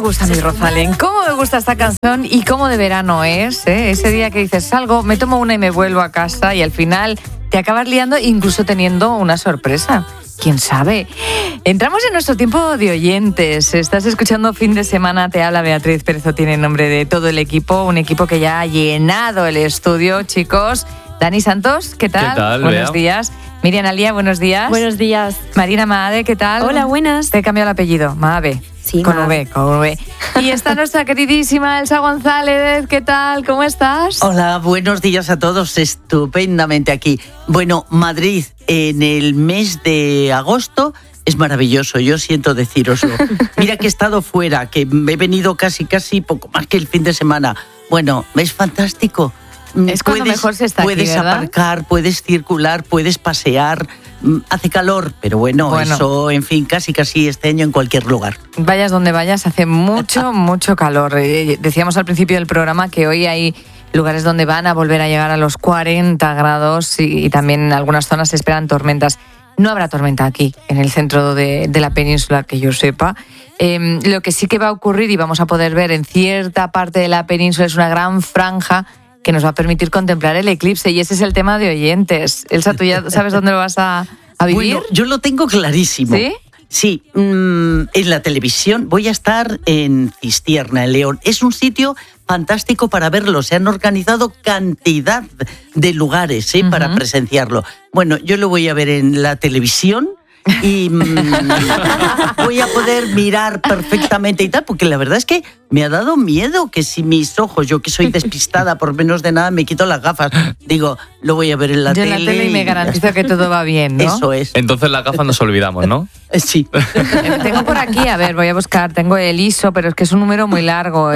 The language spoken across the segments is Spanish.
gusta mi Rosalén, cómo me gusta esta canción y cómo de verano es, ¿eh? Ese día que dices salgo, me tomo una y me vuelvo a casa y al final te acabas liando incluso teniendo una sorpresa. ¿Quién sabe? Entramos en nuestro tiempo de oyentes. Estás escuchando Fin de Semana, te habla Beatriz Pérez, tiene en nombre de todo el equipo, un equipo que ya ha llenado el estudio, chicos. Dani Santos, ¿qué tal? ¿Qué tal, Buenos Bea? días. Miriam Alía, buenos días. Buenos días. Marina Maade, ¿qué tal? Hola, buenas. Te he cambiado el apellido, Maade. Sí, con Maade. V. Y está nuestra queridísima Elsa González, ¿qué tal? ¿Cómo estás? Hola, buenos días a todos, estupendamente aquí. Bueno, Madrid en el mes de agosto es maravilloso, yo siento decíroslo. Mira que he estado fuera, que he venido casi poco más que el fin de semana. Bueno, es fantástico. Es cuando mejor se está aquí, puedes ¿verdad? aparcar, puedes circular, puedes pasear. Hace calor, pero bueno, eso, en fin, casi este año en cualquier lugar. Vayas donde vayas, hace mucho calor. Decíamos al principio del programa que hoy hay lugares donde van a volver a llegar a los 40 grados y también en algunas zonas se esperan tormentas. No habrá tormenta aquí, en el centro de la península, que yo sepa. Lo que sí que va a ocurrir y vamos a poder ver en cierta parte de la península es una gran franja que nos va a permitir contemplar el eclipse, y ese es el tema de oyentes. Elsa, ¿tú ya sabes dónde lo vas a vivir? Bueno, yo lo tengo clarísimo. ¿Sí? Sí, en la televisión voy a estar en Cistierna, en León. Es un sitio fantástico para verlo. Se han organizado cantidad de lugares para presenciarlo. Bueno, yo lo voy a ver en la televisión y voy a poder mirar perfectamente y tal, porque la verdad es que me ha dado miedo que si mis ojos, yo que soy despistada por menos de nada, me quito las gafas. Digo, lo voy a ver en la tele. Yo en la tele y me garantizo que todo va bien, ¿no? Eso es. Entonces las gafas nos olvidamos, ¿no? Sí. Tengo por aquí, a ver, voy a buscar, tengo el ISO, pero es que es un número muy largo. A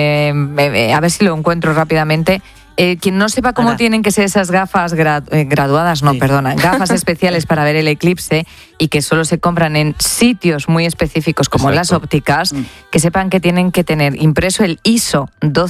ver si lo encuentro rápidamente. Quien no sepa cómo tienen que ser esas gafas gafas especiales para ver el eclipse y que solo se compran en sitios muy específicos como las ópticas, que sepan que tienen que tener impreso el ISO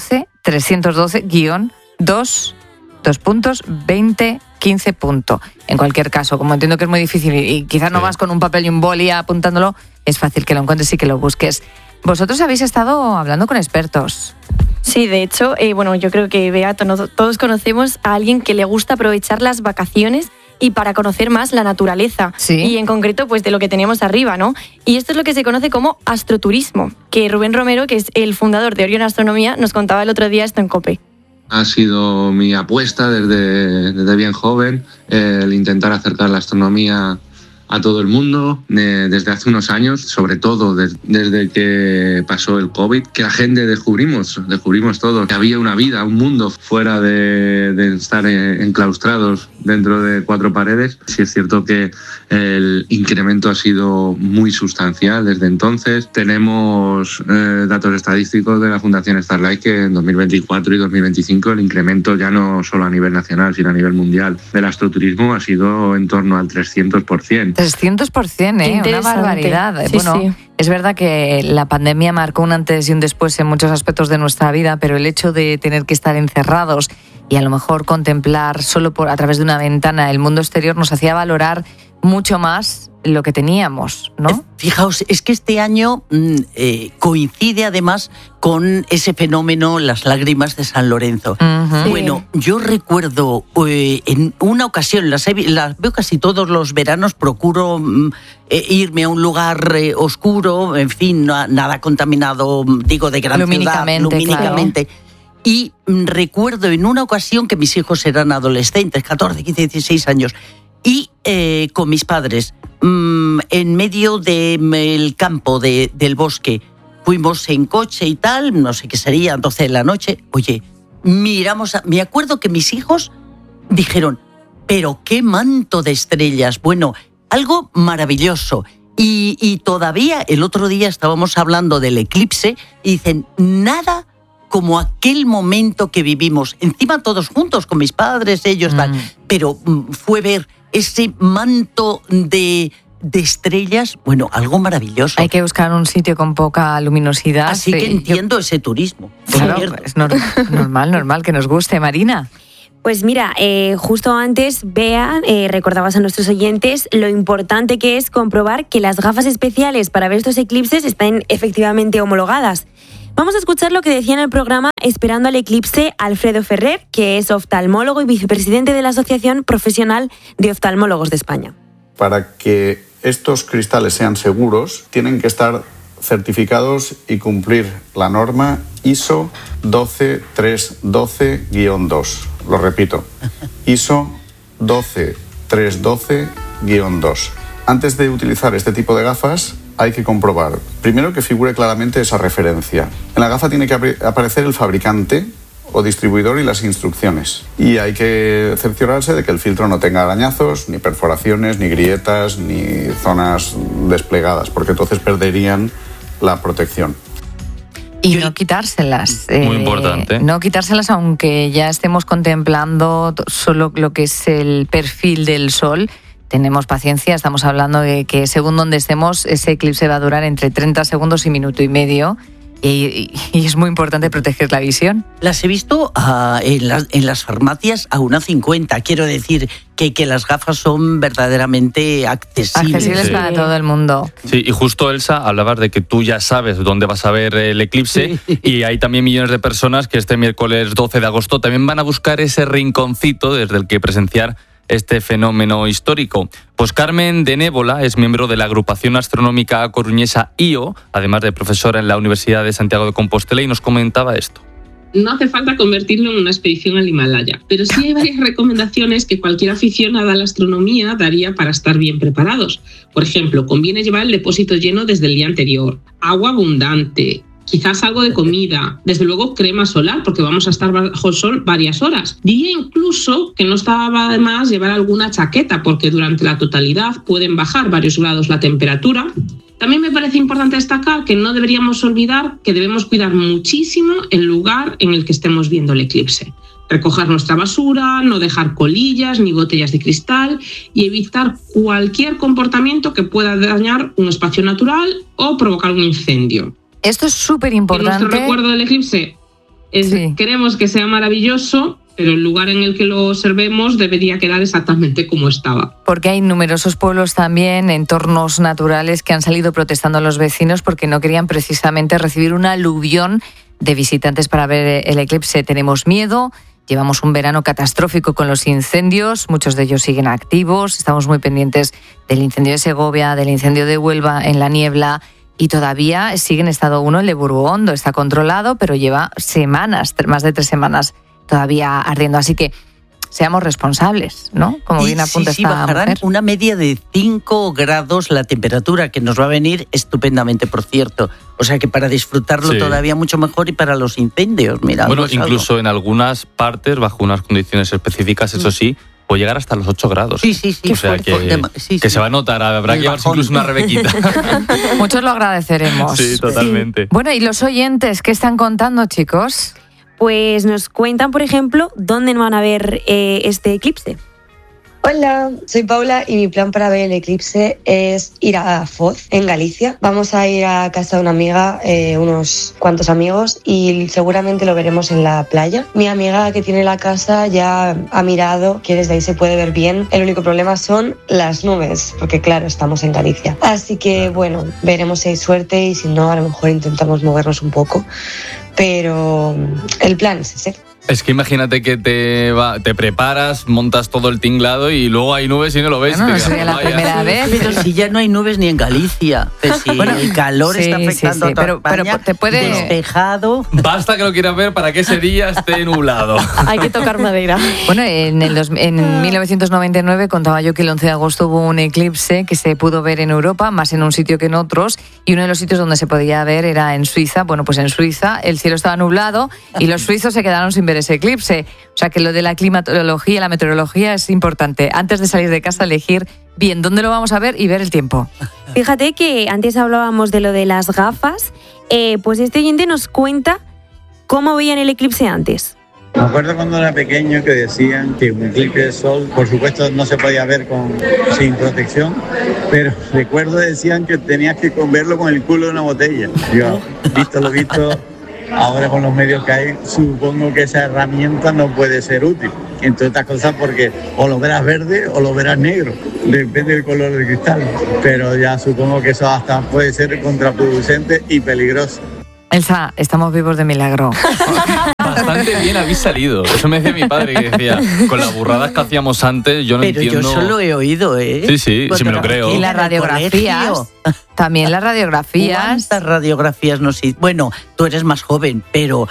12312-2.2015. En cualquier caso, como entiendo que es muy difícil y quizás no vas con un papel y un boli apuntándolo, es fácil que lo encuentres y que lo busques. Vosotros habéis estado hablando con expertos. Sí, de hecho, yo creo que Beato, todos conocemos a alguien que le gusta aprovechar las vacaciones y para conocer más la naturaleza. Sí. Y en concreto, pues de lo que tenemos arriba, ¿no? Y esto es lo que se conoce como astroturismo, que Rubén Romero, que es el fundador de Orión Astronomía, nos contaba el otro día esto en COPE. Ha sido mi apuesta desde bien joven, el intentar acercar la astronomía a todo el mundo desde hace unos años, sobre todo desde que pasó el COVID, que la gente descubrimos todo, que había una vida, un mundo fuera de estar enclaustrados dentro de cuatro paredes. Sí es cierto que el incremento ha sido muy sustancial desde entonces. Tenemos datos estadísticos de la Fundación Starlight que en 2024 y 2025 el incremento ya no solo a nivel nacional, sino a nivel mundial del astroturismo ha sido en torno al 300%. 300%, una barbaridad. Sí, sí. Es verdad que la pandemia marcó un antes y un después en muchos aspectos de nuestra vida, pero el hecho de tener que estar encerrados y a lo mejor contemplar solo a través de una ventana el mundo exterior nos hacía valorar mucho más lo que teníamos, ¿no? Fijaos, es que este año coincide además con ese fenómeno, las lágrimas de San Lorenzo. Uh-huh. Bueno, yo recuerdo en una ocasión, las veo casi todos los veranos, procuro irme a un lugar oscuro, en fin, nada contaminado, digo, de gran ciudad, lumínicamente. Claro. Y recuerdo en una ocasión que mis hijos eran adolescentes, 14, 15, 16 años, y con mis padres, en medio del campo, del bosque, fuimos en coche y tal, no sé qué sería, 12 de la noche. Oye, me acuerdo que mis hijos dijeron, pero qué manto de estrellas, bueno, algo maravilloso. Y todavía el otro día estábamos hablando del eclipse y dicen, nada como aquel momento que vivimos, encima todos juntos, con mis padres, ellos tal, pero fue ver ese manto de estrellas, bueno, algo maravilloso. Hay que buscar un sitio con poca luminosidad. Así que entiendo ese turismo. Claro, es normal que nos guste. Marina. Pues mira, justo antes, Bea, recordabas a nuestros oyentes lo importante que es comprobar que las gafas especiales para ver estos eclipses estén efectivamente homologadas. Vamos a escuchar lo que decía en el programa Esperando al Eclipse Alfredo Ferrer, que es oftalmólogo y vicepresidente de la Asociación Profesional de Oftalmólogos de España. Para que estos cristales sean seguros, tienen que estar certificados y cumplir la norma ISO 12312-2. Lo repito, ISO 12312-2. Antes de utilizar este tipo de gafas, hay que comprobar, primero, que figure claramente esa referencia. En la gafa tiene que aparecer el fabricante o distribuidor y las instrucciones. Y hay que cerciorarse de que el filtro no tenga arañazos, ni perforaciones, ni grietas, ni zonas desplegadas, porque entonces perderían la protección. Y no quitárselas. Muy importante. No quitárselas aunque ya estemos contemplando solo lo que es el perfil del sol. Tenemos paciencia, estamos hablando de que según donde estemos, ese eclipse va a durar entre 30 segundos y minuto y medio. Y es muy importante proteger la visión. Las he visto en las farmacias a 1,50. Quiero decir que las gafas son verdaderamente accesibles. Accesibles para todo el mundo. Sí, y justo, Elsa, hablabas de que tú ya sabes dónde vas a ver el eclipse, sí. Y hay también millones de personas que este miércoles 12 de agosto también van a buscar ese rinconcito desde el que presenciar este fenómeno histórico. Pues Carmen de Nébola es miembro de la agrupación astronómica coruñesa IO, además de profesora en la Universidad de Santiago de Compostela, y nos comentaba esto. No hace falta convertirlo en una expedición al Himalaya, pero sí hay varias recomendaciones que cualquier aficionado a la astronomía daría para estar bien preparados. Por ejemplo, conviene llevar el depósito lleno desde el día anterior, agua abundante, quizás algo de comida, desde luego crema solar, porque vamos a estar bajo el sol varias horas. Diría incluso que no estaba de más llevar alguna chaqueta, porque durante la totalidad pueden bajar varios grados la temperatura. También me parece importante destacar que no deberíamos olvidar que debemos cuidar muchísimo el lugar en el que estemos viendo el eclipse. Recoger nuestra basura, no dejar colillas ni botellas de cristal y evitar cualquier comportamiento que pueda dañar un espacio natural o provocar un incendio. Esto es súper importante. Nuestro recuerdo del eclipse queremos que sea maravilloso, pero el lugar en el que lo observemos debería quedar exactamente como estaba. Porque hay numerosos pueblos también, entornos naturales, que han salido protestando a los vecinos porque no querían precisamente recibir un aluvión de visitantes para ver el eclipse. Tenemos miedo, llevamos un verano catastrófico con los incendios, muchos de ellos siguen activos, estamos muy pendientes del incendio de Segovia, del incendio de Huelva en la niebla. Y todavía sigue en estado 1 el de Burgondo. Está controlado, pero lleva semanas, más de 3 semanas todavía ardiendo. Así que seamos responsables, ¿no? Como bien apunta esta bajarán mujer. Una media de 5 grados la temperatura, que nos va a venir estupendamente, por cierto. O sea que para disfrutarlo todavía mucho mejor, y para los incendios, mira. Bueno, incluso en algunas partes, bajo unas condiciones específicas, eso sí, puede llegar hasta los 8 grados. Sí. O sea que se va a notar, habrá que llevarse incluso una rebequita. Muchos lo agradeceremos. Sí, totalmente. Sí. Bueno, ¿y los oyentes qué están contando, chicos? Pues nos cuentan, por ejemplo, dónde van a ver este eclipse. Hola, soy Paula y mi plan para ver el eclipse es ir a Foz, en Galicia. Vamos a ir a casa de una amiga, unos cuantos amigos, y seguramente lo veremos en la playa. Mi amiga que tiene la casa ya ha mirado que desde ahí se puede ver bien. El único problema son las nubes, porque claro, estamos en Galicia. Así que bueno, veremos si hay suerte, y si no, a lo mejor intentamos movernos un poco. Pero el plan es ese. Es que imagínate que te preparas, montas todo el tinglado y luego hay nubes y no lo ves. Bueno, sería la primera vez. Pero si ya no hay nubes ni en Galicia. Si bueno, el calor está afectando a toda España, pero te puede... despejado. Basta que lo quieras ver para que ese día esté nublado. Hay que tocar madera. Bueno, en 1999 contaba yo que el 11 de agosto hubo un eclipse que se pudo ver en Europa, más en un sitio que en otros, y uno de los sitios donde se podía ver era en Suiza. Bueno, pues en Suiza el cielo estaba nublado y los suizos se quedaron sin ver ese eclipse. O sea que lo de la climatología, la meteorología es importante. Antes de salir de casa, elegir bien dónde lo vamos a ver y ver el tiempo. Fíjate que antes hablábamos de lo de las gafas, pues este oyente nos cuenta cómo veían el eclipse antes. Me acuerdo cuando era pequeño que decían que un eclipse de sol, por supuesto, no se podía ver sin protección, pero recuerdo decían que tenías que verlo con el culo de una botella. Yo, visto lo visto, ahora con los medios que hay, supongo que esa herramienta no puede ser útil. Entre otras cosas porque o lo verás verde o lo verás negro, depende del color del cristal. Pero ya supongo que eso hasta puede ser contraproducente y peligroso. Elsa, estamos vivos de milagro. Bastante bien habéis salido. Eso me decía mi padre, que decía, con las burradas que hacíamos antes, yo no entiendo... Pero yo solo he oído, ¿eh? Sí, sí me lo creo. Y las radiografías. También las radiografías. ¿Cuántas radiografías nos hizo? Bueno, tú eres más joven, pero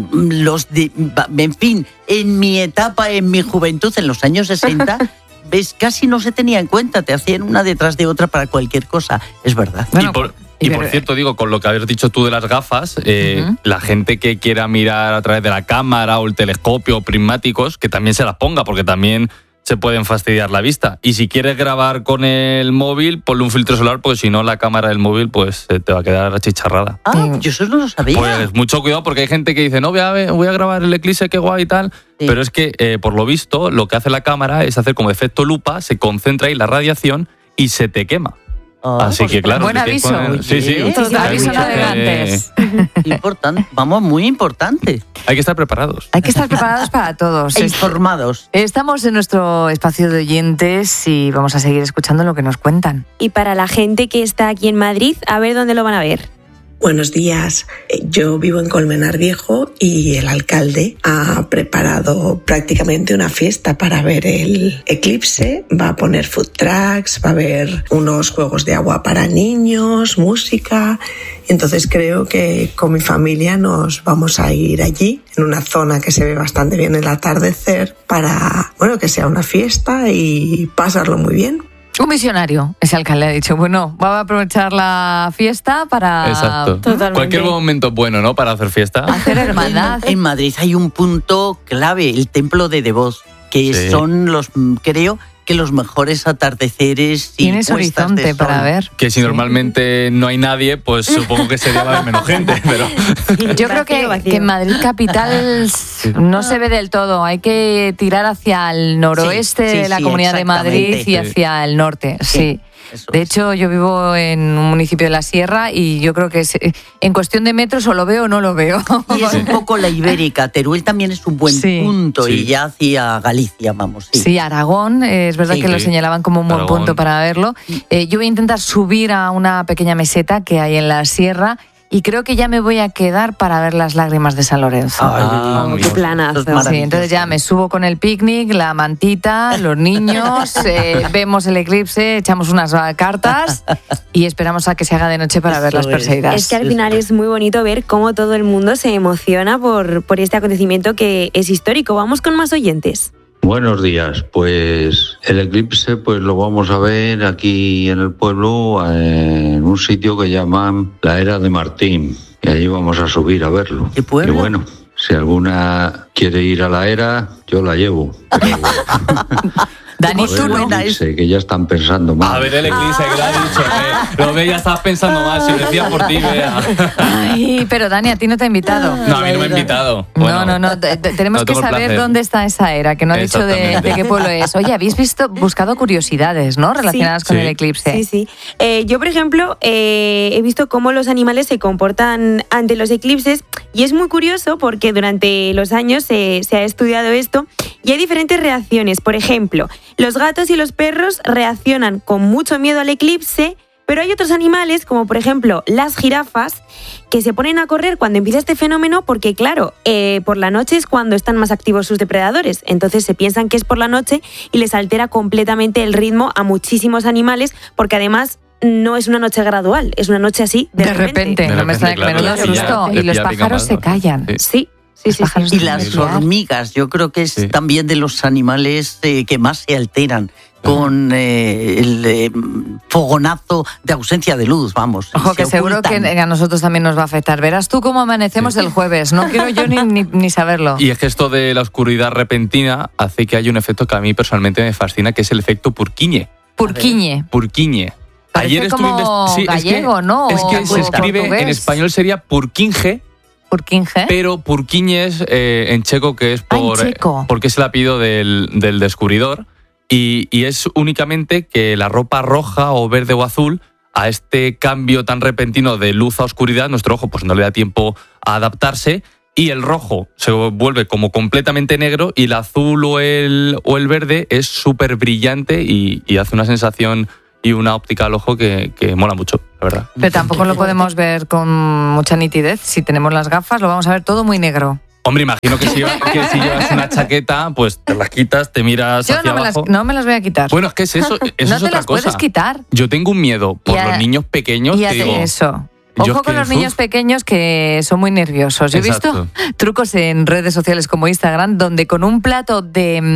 en fin, en mi etapa, en mi juventud, en los años 60... ¿Ves? Casi no se tenía en cuenta, te hacían una detrás de otra para cualquier cosa, es verdad. Bueno, y por cierto, digo, con lo que habías dicho tú de las gafas, la gente que quiera mirar a través de la cámara o el telescopio o prismáticos, que también se las ponga, porque también se pueden fastidiar la vista. Y si quieres grabar con el móvil, ponle un filtro solar, porque si no la cámara del móvil pues te va a quedar achicharrada. Yo eso no lo sabía. Pues mucho cuidado, porque hay gente que dice, no, voy a grabar el eclipse, qué guay y tal. Sí. Pero es que, por lo visto, lo que hace la cámara es hacer como efecto lupa, se concentra ahí la radiación y se te quema. Así que claro. Buen aviso. Sí. Aviso navegantes. Importante, vamos, muy importante. Hay que estar preparados. Hay que estar preparados para todos. Informados. Estamos en nuestro espacio de oyentes y vamos a seguir escuchando lo que nos cuentan. Y para la gente que está aquí en Madrid, a ver dónde lo van a ver. Buenos días, yo vivo en Colmenar Viejo y el alcalde ha preparado prácticamente una fiesta para ver el eclipse. Va a poner food trucks, va a haber unos juegos de agua para niños, música. Entonces creo que con mi familia nos vamos a ir allí, en una zona que se ve bastante bien el atardecer, para que sea una fiesta y pasarlo muy bien. Un visionario, ese alcalde ha dicho, bueno, va a aprovechar la fiesta para... Exacto. Totalmente. Cualquier momento es bueno, ¿no?, para hacer fiesta. Hacer hermandad. En Madrid hay un punto clave, el templo de Devos, que son creo que los mejores atardeceres y tienes horizonte para ver. Que si normalmente no hay nadie, pues supongo que sería va a haber menos gente, pero... Yo creo que en Madrid capital no se ve del todo. Hay que tirar hacia el noroeste de la Comunidad de Madrid y hacia el norte. Sí. De hecho, yo vivo en un municipio de la Sierra y yo creo que en cuestión de metros o lo veo o no lo veo. Y es un poco la Ibérica. Teruel también es un buen punto y ya hacia Galicia, vamos. Sí, Aragón, es verdad que lo señalaban como un buen punto para verlo. Yo voy a intentar subir a una pequeña meseta que hay en la Sierra y creo que ya me voy a quedar para ver las lágrimas de San Lorenzo. Qué planazo. Sí, entonces ya me subo con el picnic, la mantita, los niños, vemos el eclipse, echamos unas cartas y esperamos a que se haga de noche para ver las Perseidas. Es que al final es muy bonito ver cómo todo el mundo se emociona por este acontecimiento que es histórico. Vamos con más oyentes. Buenos días, pues el eclipse pues lo vamos a ver aquí en el pueblo en un sitio que llaman la Era de Martín y allí vamos a subir a verlo. ¿Qué pueblo? Y bueno, si alguna quiere ir a la Era, yo la llevo. Dani, tú no. Que ya están pensando mal. A ver el eclipse que lo ha dicho. Lo ve, ya estás pensando mal. Si lo decía por ti, vea. Ay, pero Dani, a ti no te ha invitado. No, a mí no me ha invitado. Bueno, no. Tenemos que saber dónde está esa era, que no ha dicho de qué pueblo es. Oye, habéis buscado curiosidades, ¿no?, relacionadas con el eclipse. Sí. Yo, por ejemplo, he visto cómo los animales se comportan ante los eclipses y es muy curioso porque durante los años se ha estudiado esto y hay diferentes reacciones. Por ejemplo, los gatos y los perros reaccionan con mucho miedo al eclipse, pero hay otros animales, como por ejemplo las jirafas, que se ponen a correr cuando empieza este fenómeno porque, claro, por la noche es cuando están más activos sus depredadores. Entonces se piensan que es por la noche y les altera completamente el ritmo a muchísimos animales porque además no es una noche gradual, es una noche así de repente. No me está menudo susto. Y los pájaros se callan. Sí. Y las hormigas, yo creo que es también de los animales que más se alteran con el fogonazo de ausencia de luz, vamos. Ojo, que seguro que a nosotros también nos va a afectar. Verás tú cómo amanecemos el jueves, no quiero yo ni saberlo. Y es que esto de la oscuridad repentina hace que haya un efecto que a mí personalmente me fascina, que es el efecto Purkinje. Purkinje. Ayer como gallego, ¿no? Es que se escribe, en español sería Purkinje. ¿Purkinje? Pero Purkinje es en checo, que es porque es el apellido del descubridor. Y es únicamente que la ropa roja o verde o azul, a este cambio tan repentino de luz a oscuridad, nuestro ojo pues no le da tiempo a adaptarse y el rojo se vuelve como completamente negro y el azul o el verde es súper brillante y hace una sensación y una óptica al ojo que mola mucho, la verdad. Pero tampoco lo podemos ver con mucha nitidez. Si tenemos las gafas, lo vamos a ver todo muy negro. Hombre, imagino que si llevas una chaqueta, pues te las quitas, te miras Yo hacia abajo. no me las voy a quitar. Bueno, es que es eso, No es te otra las cosa. puedes quitar. Yo tengo un miedo por los niños pequeños. Y que digo, eso. yo Ojo con los niños pequeños que son muy nerviosos. Yo he visto trucos en redes sociales como Instagram donde con un plato de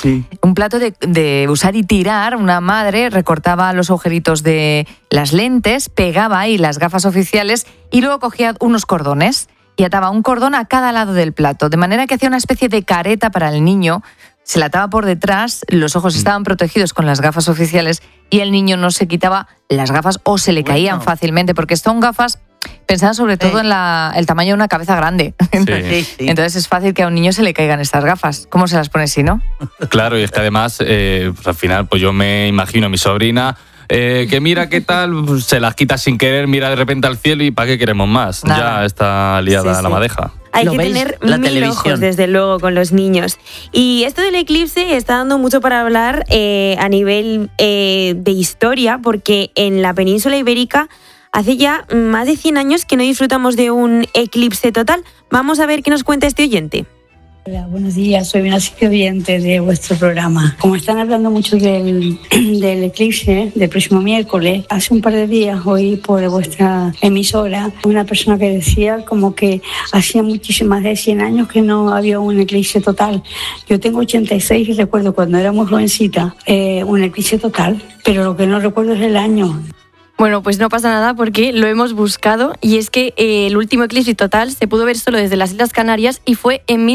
de usar y tirar, una madre recortaba los agujeritos de las lentes, pegaba ahí las gafas oficiales y luego cogía unos cordones y ataba un cordón a cada lado del plato, de manera que hacía una especie de careta para el niño. Se la ataba por detrás, los ojos estaban protegidos con las gafas oficiales y el niño no se quitaba las gafas o se le caían fácilmente, porque son gafas pensadas sobre todo en el tamaño de una cabeza grande. Entonces es fácil que a un niño se le caigan estas gafas. ¿Cómo se las pone si no? Claro, y es que además, pues al final, pues yo me imagino a mi sobrina que mira qué tal, pues se las quita sin querer, mira de repente al cielo y ¿para qué queremos más? Nada. Ya está liada la madeja. Hay que tener 1000 ojos, desde luego, con los niños. Y esto del eclipse está dando mucho para hablar a nivel de historia, porque en la península ibérica hace ya más de 100 años que no disfrutamos de un eclipse total. Vamos a ver qué nos cuenta este oyente. Hola, buenos días, soy una oyente de vuestro programa. Como están hablando mucho del eclipse del próximo miércoles, hace un par de días oí por vuestra emisora una persona que decía como que hacía muchísimas de 100 años que no había un eclipse total. Yo tengo 86 y recuerdo cuando éramos jovencita un eclipse total, pero lo que no recuerdo es el año. Bueno, pues no pasa nada porque lo hemos buscado y es que el último eclipse total se pudo ver solo desde las Islas Canarias y fue en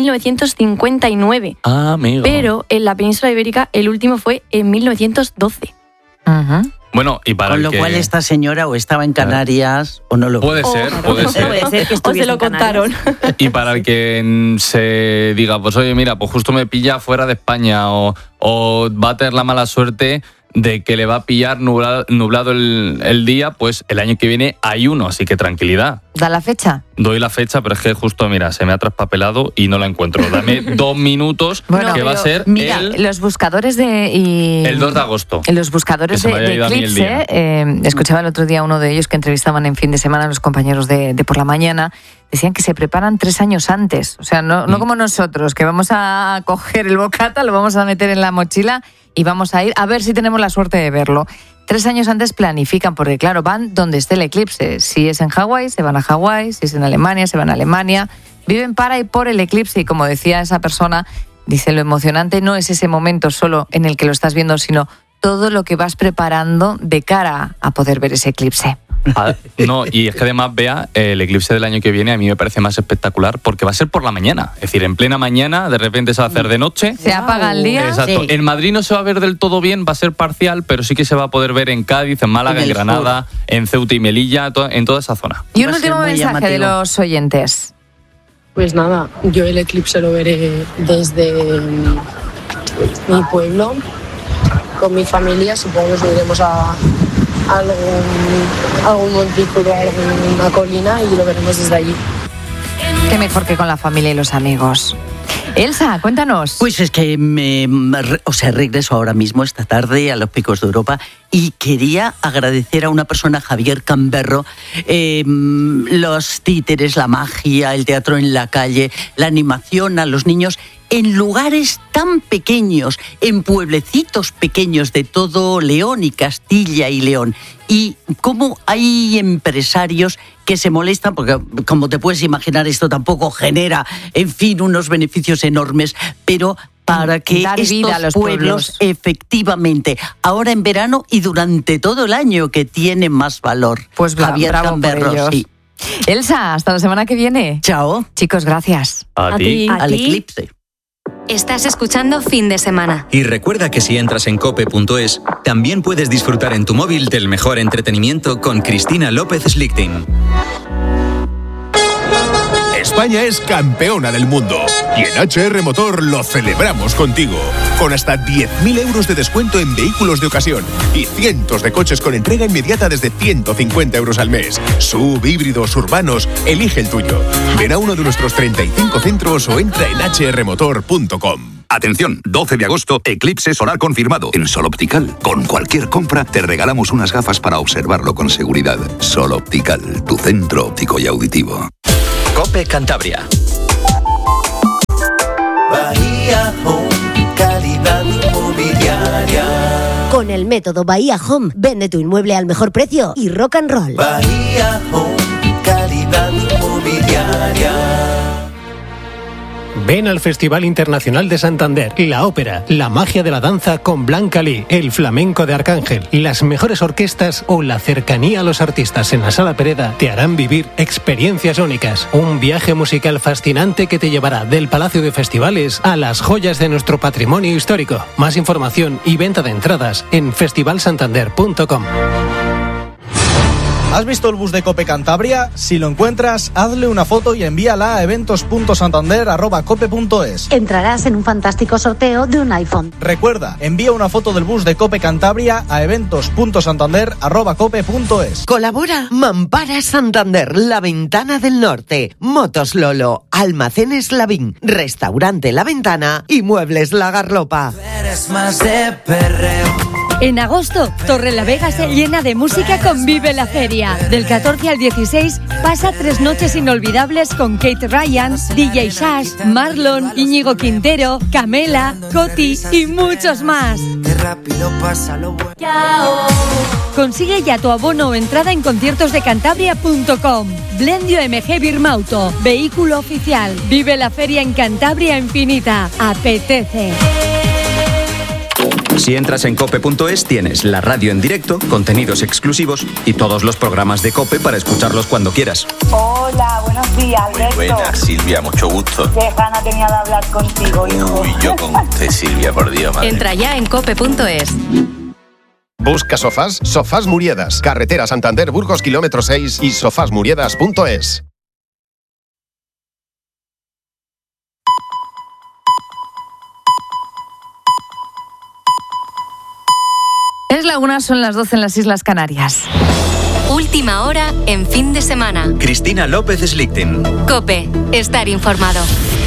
1959. Ah, amigo. Pero en la península ibérica el último fue en 1912. Bueno, y para con lo cual esta señora o estaba en Canarias o no lo puede ser. Puede ser que o se lo contaron. Y para el que se diga, pues oye, mira, pues justo me pilla fuera de España o va a tener la mala suerte de que le va a pillar nublado el día, pues el año que viene hay uno, así que tranquilidad. ¿Da la fecha? Doy la fecha, pero es que justo, mira, se me ha traspapelado y no la encuentro. Dame 2 minutos, que va a ser los buscadores el 2 de agosto. Los buscadores de eclipse, escuchaba el otro día uno de ellos que entrevistaban en fin de semana a los compañeros de Por la Mañana, decían que se preparan 3 años antes. O sea, no como nosotros, que vamos a coger el bocata, lo vamos a meter en la mochila y vamos a ir a ver si tenemos la suerte de verlo. 3 años antes planifican, porque claro, van donde esté el eclipse. Si es en Hawái, se van a Hawái, si es en Alemania, se van a Alemania. Viven para y por el eclipse y como decía esa persona, dice, lo emocionante no es ese momento solo en el que lo estás viendo, sino todo lo que vas preparando de cara a poder ver ese eclipse. No, y es que además, Bea, el eclipse del año que viene a mí me parece más espectacular porque va a ser por la mañana. Es decir, en plena mañana, de repente se va a hacer de noche. Se apaga el día. Exacto. Sí. En Madrid no se va a ver del todo bien, va a ser parcial, pero sí que se va a poder ver en Cádiz, en Málaga, en Granada, en Ceuta y Melilla, en toda esa zona. Y un último mensaje de los oyentes. Pues nada, yo el eclipse lo veré desde mi pueblo, con mi familia. Supongo que subiremos a algún montículo, alguna colina y lo veremos desde allí. Qué mejor que con la familia y los amigos. Elsa, cuéntanos. Pues es que regreso ahora mismo, esta tarde, a los Picos de Europa y quería agradecer a una persona, Javier Camberro, los títeres, la magia, el teatro en la calle, la animación a los niños en lugares tan pequeños, en pueblecitos pequeños de todo León y Castilla y León. Y cómo hay empresarios que se molestan, porque como te puedes imaginar esto tampoco genera, en fin, unos beneficios enormes, pero para que estos pueblos efectivamente, ahora en verano y durante todo el año, que tienen más valor. Pues Javier Camberro, sí. Elsa, hasta la semana que viene. Chao. Chicos, gracias. A ti. Al eclipse. Estás escuchando Fin de Semana. Y recuerda que si entras en cope.es, también puedes disfrutar en tu móvil del mejor entretenimiento con Cristina López Slichting. España es campeona del mundo y en HR Motor lo celebramos contigo. Con hasta 10.000 euros de descuento en vehículos de ocasión y cientos de coches con entrega inmediata desde 150 euros al mes. SUV, híbridos, urbanos, elige el tuyo. Ven a uno de nuestros 35 centros o entra en hrmotor.com. Atención, 12 de agosto, eclipse solar confirmado en Sol Optical. Con cualquier compra te regalamos unas gafas para observarlo con seguridad. Sol Optical, tu centro óptico y auditivo. COPE Cantabria. Bahía Home, calidad inmobiliaria. Con el método Bahía Home, vende tu inmueble al mejor precio y rock and roll. Bahía Home, calidad inmobiliaria. Ven al Festival Internacional de Santander, la ópera, la magia de la danza con Blanca Lee, el flamenco de Arcángel, las mejores orquestas o la cercanía a los artistas en la Sala Pereda te harán vivir experiencias únicas. Un viaje musical fascinante que te llevará del Palacio de Festivales a las joyas de nuestro patrimonio histórico. Más información y venta de entradas en festivalsantander.com. ¿Has visto el bus de COPE Cantabria? Si lo encuentras, hazle una foto y envíala a eventos.santander@cope.es. Entrarás en un fantástico sorteo de un iPhone. Recuerda, envía una foto del bus de COPE Cantabria a eventos.santander@cope.es. Colabora Mampara Santander, La Ventana del Norte, Motos Lolo, Almacenes Lavín, Restaurante La Ventana y Muebles La Garlopa. Eres más de perreo. En agosto, Torrelavega se llena de música con Vive la Feria. Del 14 al 16 pasa 3 noches inolvidables con Kate Ryan, DJ Shash, Marlon, Íñigo Quintero, Camela, Coti y muchos más. Consigue ya tu abono o entrada en conciertosdecantabria.com. Blendio MG Birmauto, vehículo oficial. Vive la feria en Cantabria Infinita. Apetece. Si entras en cope.es tienes la radio en directo, contenidos exclusivos y todos los programas de COPE para escucharlos cuando quieras. Hola, buenos días, Alberto. Muy buenas, Silvia, mucho gusto. Qué gana tenía de hablar contigo, hijo. Uy, yo con usted, Silvia, por Dios, madre. Entra ya en cope.es. Busca sofás, Sofás Muriedas, carretera Santander Burgos kilómetro 6 y sofasmuriedas.es. 3:01, son las 12 en las Islas Canarias. Última hora en fin de semana. Cristina López Slichting. COPE, estar informado.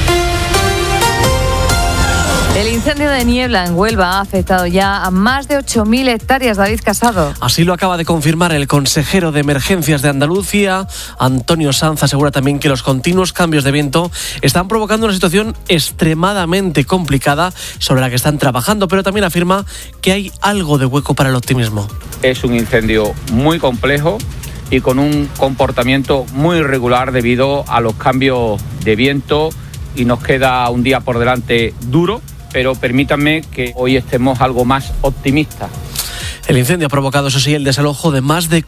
El incendio de niebla en Huelva ha afectado ya a más de 8.000 hectáreas. David Casado. Así lo acaba de confirmar el consejero de Emergencias de Andalucía, Antonio Sanz. Asegura también que los continuos cambios de viento están provocando una situación extremadamente complicada sobre la que están trabajando, pero también afirma que hay algo de hueco para el optimismo. Es un incendio muy complejo y con un comportamiento muy irregular debido a los cambios de viento, y nos queda un día por delante duro, pero permítanme que hoy estemos algo más optimistas. El incendio ha provocado, eso sí, el desalojo de más de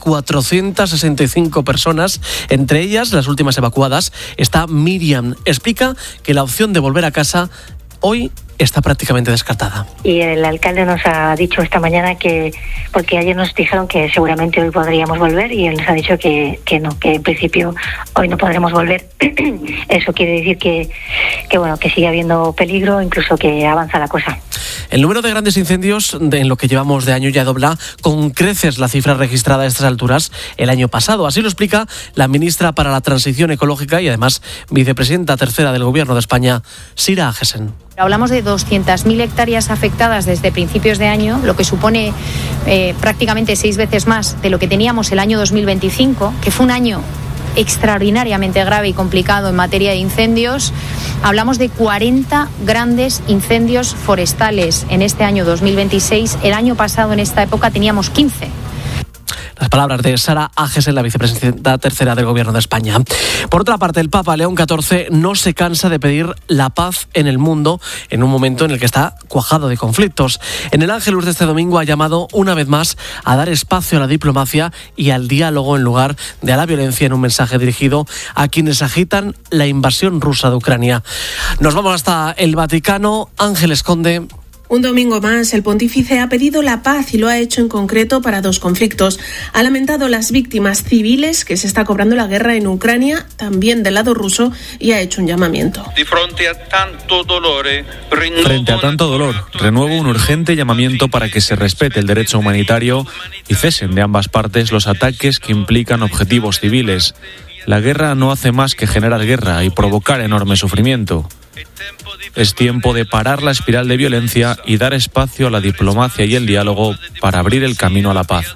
465 personas. Entre ellas, las últimas evacuadas, está Miriam. Explica que la opción de volver a casa hoy está prácticamente descartada. Y el alcalde nos ha dicho esta mañana que, porque ayer nos dijeron que seguramente hoy podríamos volver, y él nos ha dicho que no, que en principio hoy no podremos volver. Eso quiere decir que bueno, que sigue habiendo peligro, incluso que avanza la cosa. El número de grandes incendios en lo que llevamos de año ya dobla con creces la cifra registrada a estas alturas el año pasado. Así lo explica la ministra para la Transición Ecológica y además vicepresidenta tercera del Gobierno de España, Sira Agesen. Hablamos de 200.000 hectáreas afectadas desde principios de año, lo que supone prácticamente 6 veces más de lo que teníamos el año 2025, que fue un año extraordinariamente grave y complicado en materia de incendios. Hablamos de 40 grandes incendios forestales en este año 2026. El año pasado en esta época teníamos 15. Las palabras de Sara Agesen, la vicepresidenta tercera del Gobierno de España. Por otra parte, el Papa León XIV no se cansa de pedir la paz en el mundo en un momento en el que está cuajado de conflictos. En el Ángelus de este domingo ha llamado una vez más a dar espacio a la diplomacia y al diálogo en lugar de a la violencia, en un mensaje dirigido a quienes agitan la invasión rusa de Ucrania. Nos vamos hasta el Vaticano. Ángeles Conde. Un domingo más, el pontífice ha pedido la paz y lo ha hecho en concreto para 2 conflictos. Ha lamentado las víctimas civiles que se está cobrando la guerra en Ucrania, también del lado ruso, y ha hecho un llamamiento. Frente a tanto dolor, renuevo un urgente llamamiento para que se respete el derecho humanitario y cesen de ambas partes los ataques que implican objetivos civiles. La guerra no hace más que generar guerra y provocar enorme sufrimiento. Es tiempo de parar la espiral de violencia y dar espacio a la diplomacia y el diálogo para abrir el camino a la paz.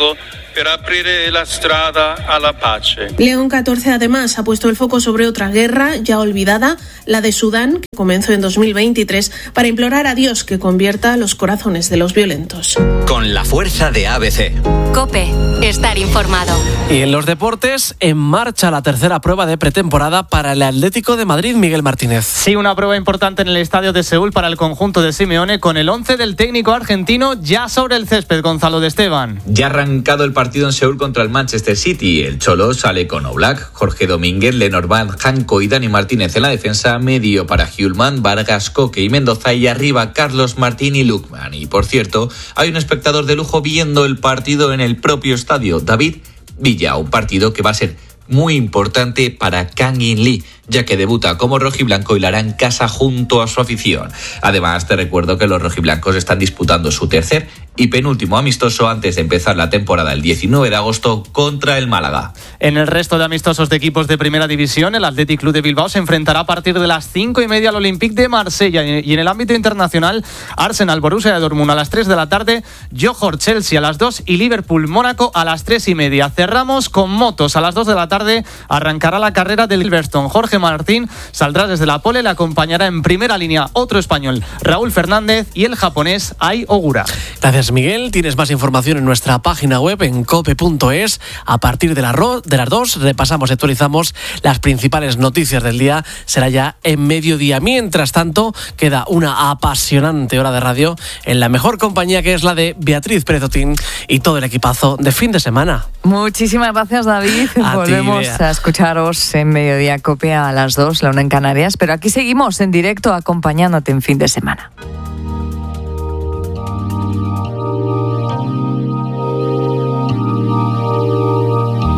León XIV además ha puesto el foco sobre otra guerra ya olvidada, la de Sudán, que comenzó en 2023, para implorar a Dios que convierta los corazones de los violentos. Con la fuerza de ABC. COPE, estar informado. Y en los deportes, en marcha la tercera prueba de pretemporada para el Atlético de Madrid, Miguel Martínez. Sí, una prueba importante en el estadio de Seúl para el conjunto de Simeone, con el 11 del técnico argentino ya sobre el césped, Gonzalo de Esteban. Ya ha arrancado el partido en Seúl contra el Manchester City. El Cholo sale con Oblak, Jorge Domínguez, Lenormand, Janko y Dani Martínez en la defensa, medio para Hjulmand, Vargas, Coque y Mendoza, y arriba Carlos Martín y Lukman. Y por cierto, hay un espectador de lujo viendo el partido en el propio estadio, David Villa, un partido que va a ser muy importante para Kang In Lee, ya que debuta como rojiblanco y lo hará en casa junto a su afición. Además, te recuerdo que los rojiblancos están disputando su tercer y penúltimo amistoso antes de empezar la temporada el 19 de agosto contra el Málaga. En el resto de amistosos de equipos de primera división, el Athletic Club de Bilbao se enfrentará a partir de las 5:30 al Olympique de Marsella, y en el ámbito internacional, Arsenal Borussia de Dortmund a las 3 de la tarde, Johor Chelsea a las 2 y Liverpool Mónaco a las 3:30. Cerramos con motos. A las 2 de la tarde arrancará la carrera del Silverstone. Jorge Martín saldrá desde la pole, le acompañará en primera línea otro español, Raúl Fernández, y el japonés Ai Ogura. Gracias, Miguel. Tienes más información en nuestra página web en cope.es. A partir de las 2 repasamos y actualizamos las principales noticias del día. Será ya en mediodía. Mientras tanto, queda una apasionante hora de radio en la mejor compañía, que es la de Beatriz Pérez Otín y todo el equipazo de fin de semana. Muchísimas gracias, David. Volvemos a escucharos en Mediodía Cope a las 2, la 1 en Canarias, pero aquí seguimos en directo acompañándote en fin de semana.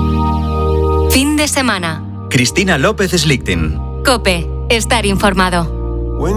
Fin de semana. Cristina López Slichting. COPE, estar informado.